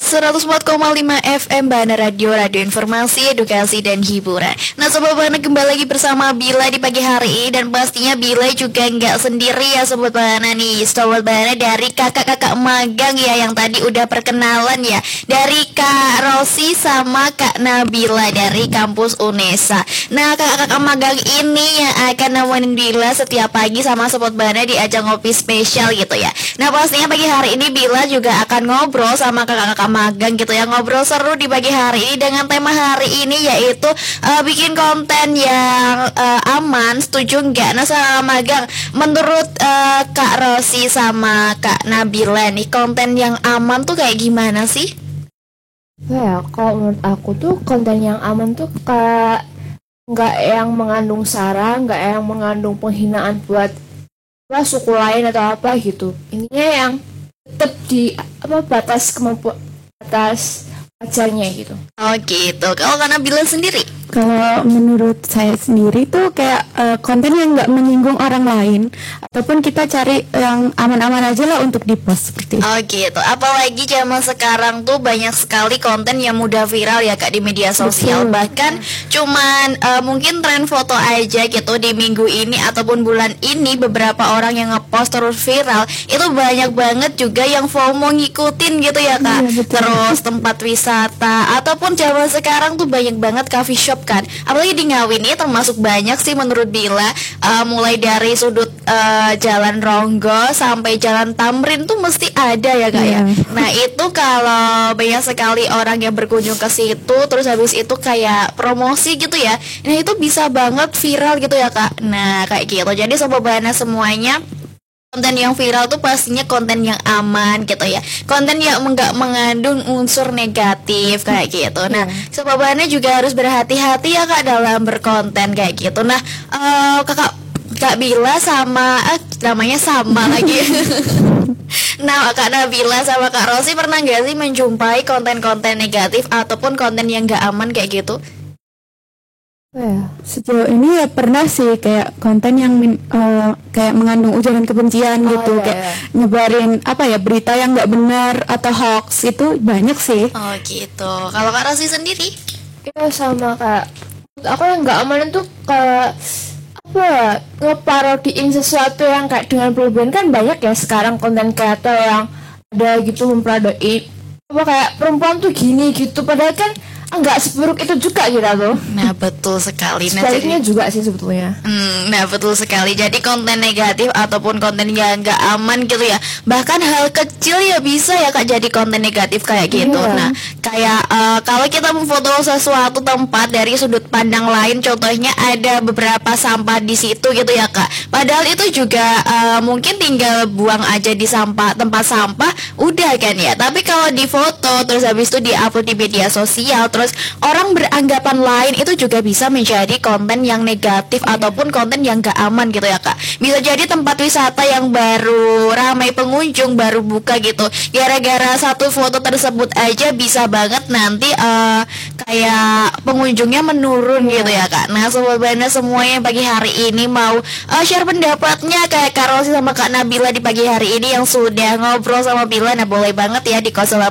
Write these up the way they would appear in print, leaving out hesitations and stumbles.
104,5 FM Bana Radio, radio informasi, edukasi, dan hiburan. Nah Sobat Bana, kembali lagi bersama Bila di pagi hari ini. Dan pastinya Bila juga nggak sendiri ya Sobat Bana nih. Sobat Bana dari kakak-kakak magang ya, yang tadi udah perkenalan ya, dari Kak Rosi sama Kak Nabila dari kampus UNESA. Nah kakak-kakak magang ini yang akan nemenin Bila setiap pagi sama Sobat Bana di ajang ngopi spesial gitu ya. Nah pastinya pagi hari ini Bila juga akan ngobrol sama kakak-kakak magang gitu ya, ngobrol seru di pagi hari ini dengan tema hari ini yaitu bikin konten yang aman. Setuju nggak? Nah sama magang, menurut Kak Rosi sama Kak Nabila nih, konten yang aman tuh kayak gimana sih? Ya, kalau menurut aku tuh konten yang aman tuh kayak nggak yang mengandung sara, nggak yang mengandung penghinaan buat suku lain atau apa gitu. Ininya yang tetap di batas kemampuan, batas wajarnya gitu. Oh gitu. Kalau Kak Nabila sendiri? Kalau menurut saya sendiri tuh kayak konten yang nggak menyinggung orang lain, ataupun kita cari yang aman-aman aja lah untuk di-post seperti itu. Oh gitu. Apalagi zaman sekarang tuh banyak sekali konten yang mudah viral ya Kak di media sosial. Betul. Bahkan cuman mungkin tren foto aja gitu di minggu ini ataupun bulan ini, beberapa orang yang ngepost terus viral, itu banyak banget juga yang FOMO ngikutin gitu ya Kak. Iya, betul. Terus tempat wisata ataupun zaman sekarang tuh banyak banget coffee shop kan. Apalagi di Ngawi ini termasuk banyak sih menurut Bila, mulai dari sudut Jalan Ronggo sampai Jalan Tamrin tuh mesti ada ya Kak ya. Nah itu kalau banyak sekali orang yang berkunjung ke situ, terus habis itu kayak promosi gitu ya, nah itu bisa banget viral gitu ya Kak. Nah kayak gitu. Jadi Sobat Bana semuanya, konten yang viral tuh pastinya konten yang aman gitu ya, konten yang nggak mengandung unsur negatif kayak gitu. Nah Sobat Bana juga harus berhati-hati ya Kak dalam berkonten kayak gitu. Nah Kak Bila sama namanya sama lagi. Nah Kak Nabila sama Kak Rosi pernah nggak sih menjumpai konten-konten negatif ataupun konten yang nggak aman kayak gitu? Sejauh ini ya pernah sih kayak konten yang kayak mengandung ujaran kebencian gitu, kayak nyebarin berita yang nggak benar atau hoax, itu banyak sih. Oh gitu. Kalau Kak Rosi sendiri? Iya sama Kak. Aku yang nggak aman itu kayak ngeparodiin sesuatu yang kayak dengan berlebihan. Kan banyak ya sekarang konten kreator yang ada gitu memparodiin kayak perempuan tuh gini gitu, padahal kan nggak seburuk itu juga gitu tuh. Nah betul sekali. Sebaliknya juga sih sebetulnya. Nah betul sekali. Jadi konten negatif ataupun konten yang nggak aman gitu ya, bahkan hal kecil ya bisa ya Kak jadi konten negatif kayak gitu. Nah kayak kalau kita memfoto sesuatu tempat dari sudut pandang lain, contohnya ada beberapa sampah di situ gitu ya Kak, padahal itu juga mungkin tinggal buang aja di tempat sampah udah kan ya. Tapi kalau di foto terus habis itu di-upload di media sosial, terus orang beranggapan lain, itu juga bisa menjadi konten yang negatif ataupun konten yang gak aman gitu ya Kak. Bisa jadi tempat wisata yang baru ramai pengunjung, baru buka gitu, gara-gara satu foto tersebut aja bisa banget nanti kayak pengunjungnya menurun gitu ya Kak. Nah Sobat Bana semuanya pagi hari ini mau share pendapatnya kayak Kak Rosi sama Kak Nabila di pagi hari ini yang sudah ngobrol sama Bila. Nah boleh banget ya di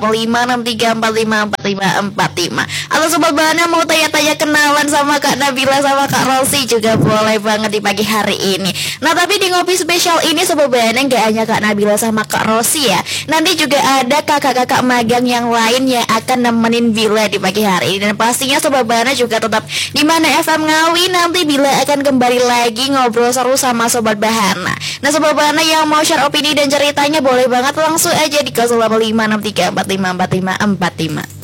0856345454. Atau Sobat Bana mau tanya-tanya kenalan sama Kak Nabila sama Kak Rosi juga boleh banget di pagi hari ini. Nah tapi di ngopi spesial ini Sobat Bana nggak hanya Kak Nabila sama Kak Rosi ya, nanti juga ada kakak-kakak magang yang lain yang akan nemenin Bila di pagi hari ini. Dan pastinya Sobat Bana juga tetap di Mana FM Ngawi. Nanti Bila akan kembali lagi ngobrol seru sama Sobat Bahana. Nah Sobat Bana yang mau share opini dan ceritanya boleh banget langsung aja di 085634545545.